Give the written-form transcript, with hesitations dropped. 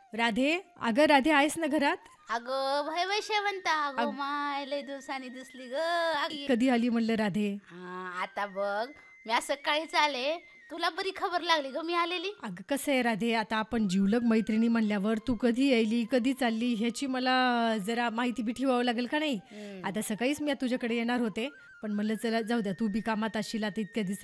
राधे, अगं राधे आहेस ना घरात? अगं भय वैशवंता, अगं माय लय दिवसांनी दिसली ग. कधी आली म्हणलं राधे? हा आता बघ, मी आज सकाळीच आले. तुला बरी खबर लागली ग मी आलेली. अगं कसं आहे राधे, आता आपण जिवलग मैत्रिणी म्हणल्यावर तू कधी यायली, कधी चालली ह्याची मला जरा माहिती बी ठेवावं लागेल का नाही? हम्म. आता सकाळीच मी तुझ्याकडे येणार होते, पण म्हणलं चला जाऊ द्या, तू बी कामात असशील आता इतक्या दिवसात